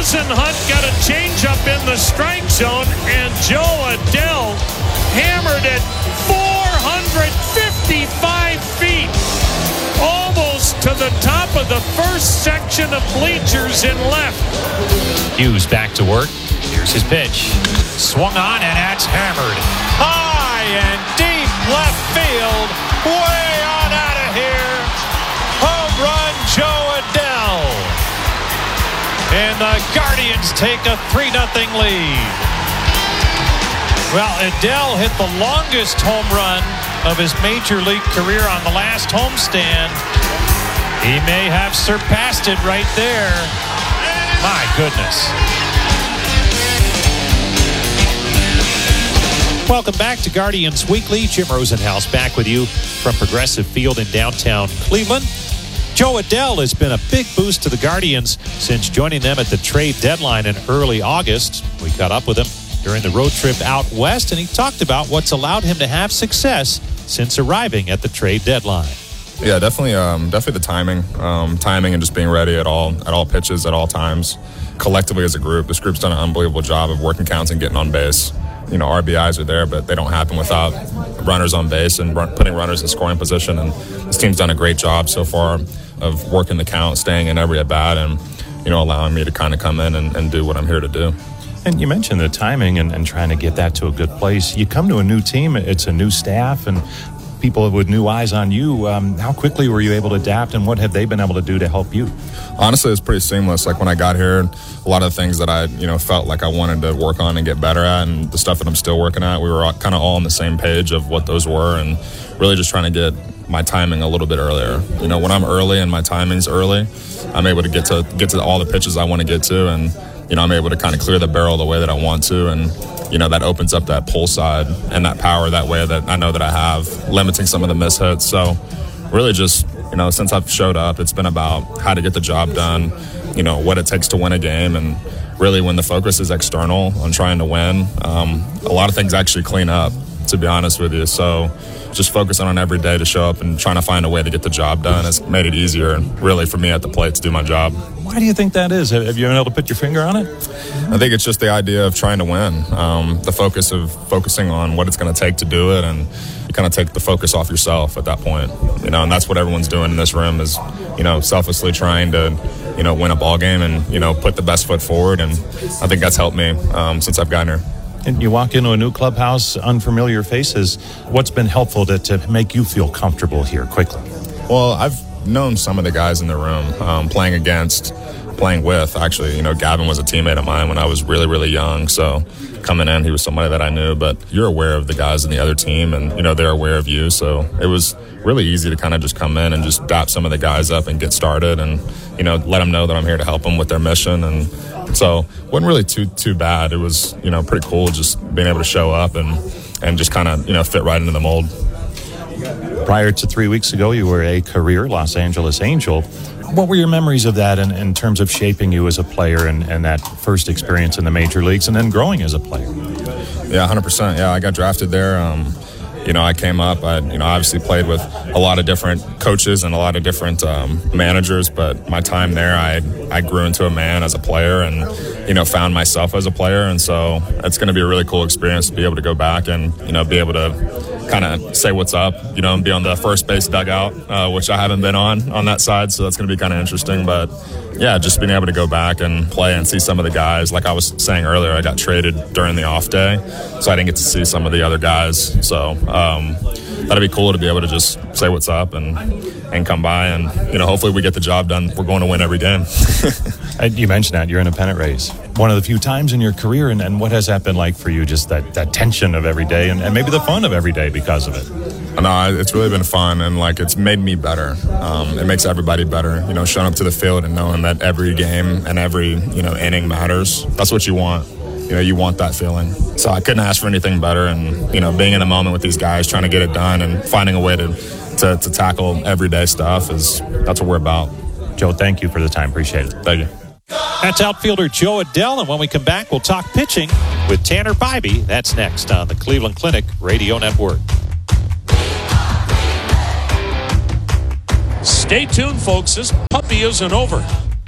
Whisenhunt got a changeup in the strike zone, and Joe Adell hammered it 455 feet, almost to the top of the first section of bleachers in left. Hughes back to work. Here's his pitch. Swung on, and that's hammered high and deep left field. Way on out of here. Home run, Joe Adell. And the Guardians take a 3-0 lead. Well, Adell hit the longest home run of his major league career on the last homestand. He may have surpassed it right there. My goodness. Welcome back to Guardians Weekly. Jim Rosenhaus back with you from Progressive Field in downtown Cleveland. Joe Adell has been a big boost to the Guardians since joining them at the trade deadline in early August. We caught up with him during the road trip out west, and he talked about what's allowed him to have success since arriving at the trade deadline. Yeah, definitely the timing and just being ready at all pitches at all times. Collectively as a group, this group's done an unbelievable job of working counts and getting on base. You know, RBIs are there, but they don't happen without runners on base and putting runners in scoring position. And this team's done a great job so far of working the count, staying in every at-bat, and, you know, allowing me to kind of come in and do what I'm here to do. And you mentioned the timing and trying to get that to a good place. You come to a new team, it's a new staff, and people with new eyes on you. How quickly were you able to adapt, and what have they been able to do to help you? Honestly, it's pretty seamless. Like when I got here, a lot of the things that I, felt like I wanted to work on and get better at, and the stuff that I'm still working at, we were kind of all on the same page of what those were, and really just trying to get my timing a little bit earlier. You know, when I'm early and my timing's early, I'm able to get to all the pitches I want to get to, and I'm able to kind of clear the barrel the way that I want to, and that opens up that pull side and that power that way that I know that I have, limiting some of the mishits. So really just, since I've showed up, it's been about how to get the job done, what it takes to win a game. And really when the focus is external on trying to win, a lot of things actually clean up, to be honest with you. So just focusing on every day to show up and trying to find a way to get the job done has made it easier, really, for me at the plate to do my job. Why do you think that is? Have you been able to put your finger on it? I think it's just the idea of trying to win, the focus of focusing on what it's going to take to do it, and you kind of take the focus off yourself at that point. And that's what everyone's doing in this room is, selflessly trying to, win a ball game and, put the best foot forward. And I think that's helped me since I've gotten here. And you walk into a new clubhouse, unfamiliar faces. What's been helpful to make you feel comfortable here quickly? Well, I've known some of the guys in the room, playing with. Actually, Gavin was a teammate of mine when I was really, really young. So coming in, he was somebody that I knew. But you're aware of the guys in the other team, and, they're aware of you. So it was really easy to kind of just come in and just dap some of the guys up and get started and, let them know that I'm here to help them with their mission. And so it wasn't really too bad. It was, pretty cool just being able to show up and just kind of, fit right into the mold. Prior to 3 weeks ago, you were a career Los Angeles Angel. What were your memories of that in terms of shaping you as a player and that first experience in the major leagues and then growing as a player? Yeah, 100%. Yeah, I got drafted there. I came up. I obviously played with a lot of different coaches and a lot of different managers. But my time there, I grew into a man as a player and, found myself as a player. And so it's going to be a really cool experience to be able to go back and, be able to kind of say what's up, and be on the first base dugout, which I haven't been on that side. So that's going to be kind of interesting. But, yeah, just being able to go back and play and see some of the guys. Like I was saying earlier, I got traded during the off day, so I didn't get to see some of the other guys. So that'd be cool to be able to just say what's up and come by and, hopefully we get the job done. We're going to win every game. You mentioned that you're in a pennant race. One of the few times in your career, and what has that been like for you, just that tension of every day and maybe the fun of every day because of it? No, it's really been fun, and it's made me better. It makes everybody better, showing up to the field and knowing that every game and every, inning matters. That's what you want. You want that feeling. So I couldn't ask for anything better, and, being in the moment with these guys, trying to get it done and finding a way to tackle everyday stuff that's what we're about. Joe, thank you for the time. Appreciate it. Thank you. That's outfielder Joe Adell, and when we come back, we'll talk pitching with Tanner Bybee. That's next on the Cleveland Clinic Radio Network. Stay tuned, folks. This puppy isn't over.